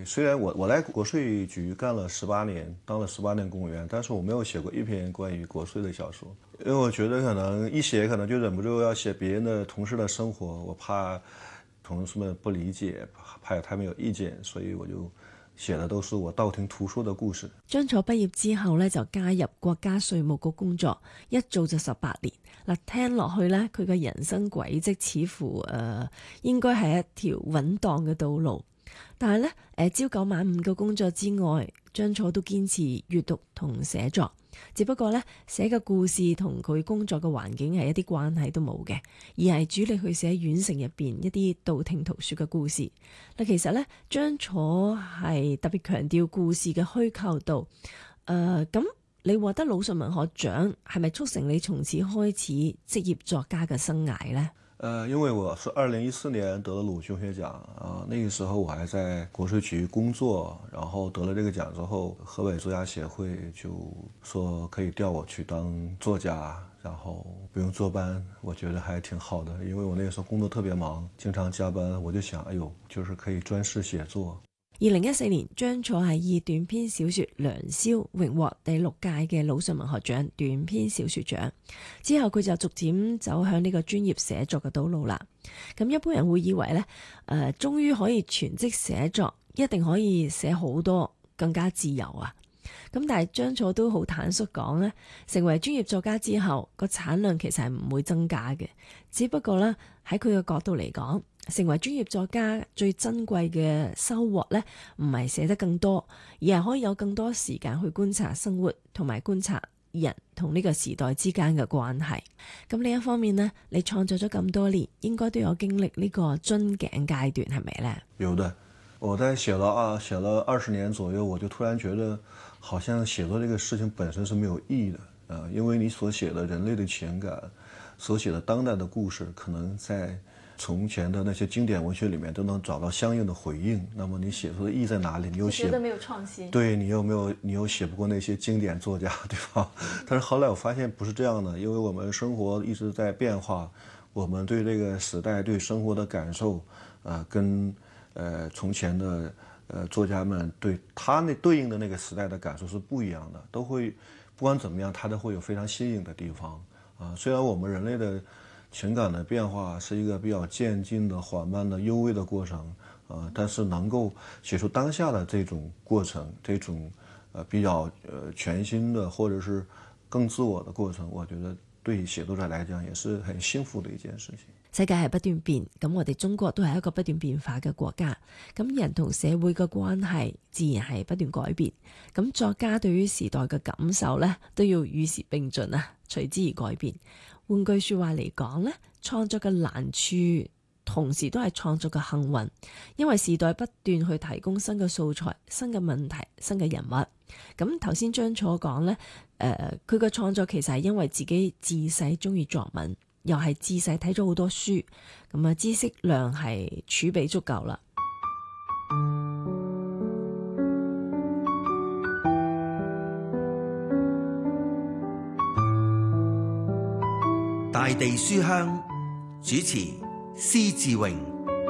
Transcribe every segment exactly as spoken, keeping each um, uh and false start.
虽然我我来国税局干了十八年，当了十八年公务员，但是我没有写过一篇关于国税的小说，因为我觉得可能一写可能就忍不住要写别人的同事的生活，我怕同事们不理解，怕他们有意見，所以我就寫的都是我道聽途說的故事。 張楚畢業之後呢，就加入國家稅務局工作，一做就十八年。嗱，聽落去呢，佢嘅人生軌跡似乎誒、呃、應該係一條穩當嘅道路。但係呢，誒朝九晚五嘅工作之外，張楚都堅持閱讀同寫作。只不過呢，寫嘅故事同佢工作嘅環境係一啲關係都冇嘅，而係主力去寫縣城入邊一啲道聽途說嘅故事。嗱，其實呢，張楚係特別強調故事嘅虛構度。誒、呃，咁你獲得魯迅文學獎係咪促成你從此開始職業作家嘅生涯呢？ 呃，因為我是二零一四年得了魯迅學獎啊，那個時候我還在國稅局工作，然後得了這個獎之後，河北作家協會就說可以調我去當作家，然後不用坐班，我覺得還挺好的，因為我那個時候工作特別忙，經常加班，我就想，哎呦，就是可以專事寫作。 二零一四年，張楚係以短篇小說《良宵》榮獲第六屆嘅魯迅文學獎短篇小說獎。之後佢就逐漸走向呢個專業寫作嘅道路啦。咁一般人會以為呢，誒、呃，終於可以全職寫作，一定可以寫好多，更加自由啊。咁但係張楚都好坦率講呢，成為專業作家之後，個產量其實係唔會增加嘅。只不過呢，喺佢嘅角度嚟講，成為專業作家最珍貴嘅收穫呢，唔係寫得更多，而係可以有更多時間去觀察生活同埋觀察人同呢個時代之間嘅關係。咁另一方面呢，你創作咗咁多年，應該都有經歷呢個樽頸階段，係咪呢？ 有的，我在寫了啊寫了二十年左右，我就突然覺得，好像寫作這個事情本身是沒有意義的啊、呃，因為你所寫的人類的情感，所寫的當代的故事，可能在從前的那些經典文學裏面都能找到相應的回應，那麼你寫出的意義在哪裏？你又寫得沒有創新， 對，你又沒有你又寫不過那些經典作家，對吧？但是後來我發現不是這樣的，因為我們生活一直在變化，我們對這個時代對生活的感受，呃，跟呃從前的呃作家們對他那對應的那個時代的感受是不一樣的，都會不管怎麼樣，它都會有非常新穎的地方啊、呃。雖然我們人類的情感的變化是一個比較漸進的、緩慢的、幽微的過程，啊、呃，但是能夠寫出當下的這種過程，這種呃比較呃全新的或者是更自我的過程，我覺得對寫作者來講也是很幸福的一件事情。 世界係不斷變，咁我哋中國都係一個不斷變化嘅國家，咁人同社會嘅關係自然係不斷改變，咁作家對於時代嘅感受呢，都要與時並進啊，隨之而改變。換句說話嚟講呢，創作嘅難處同時都係創作嘅幸運，因為時代不斷去提供新嘅素材、新嘅問題、新嘅人物。咁頭先張楚講呢，誒佢嘅創作其實係因為自己自細中意作文，又係自細睇咗好多書，咁啊知識量係儲備足夠啦。 大地書香主持施志榮。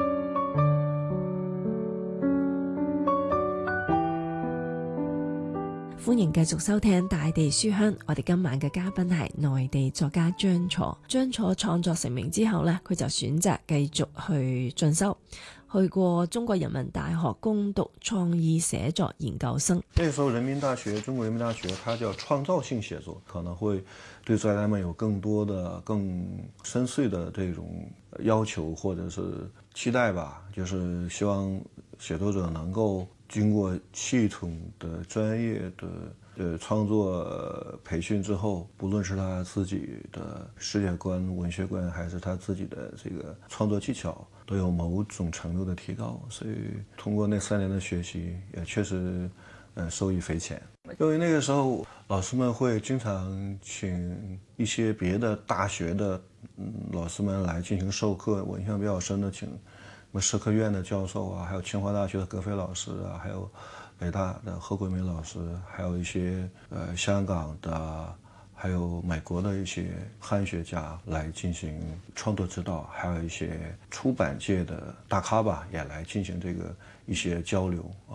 歡迎繼續收聽大地書香，我哋今晚嘅嘉賓係內地作家張楚。張楚創作成名之後呢，佢就選擇繼續去進修，去過中國人民大學攻讀創意寫作研究生。 那個時候人民大學中國人民大學它叫創造性寫作，可能會對作家們有更多的更深邃的這種要求或者是期待吧，就是希望寫作者能夠經過系統的專業的呃創作培訓之後，不論是他自己的世界觀、文學觀，還是他自己的這個創作技巧，都有某種程度的提高。所以通過那三年的學習，也確實呃受益匪淺。因為那個時候老師們會經常請一些別的大學的嗯老師們來進行授課，我印象比較深的請什麼社科院的教授啊，還有清華大學的葛飛老師啊，還有北大的何桂明老師，還有一些呃香港的，還有美國的一些漢學家來進行創作指導，還有一些出版界的大咖吧，也來進行這個一些交流啊。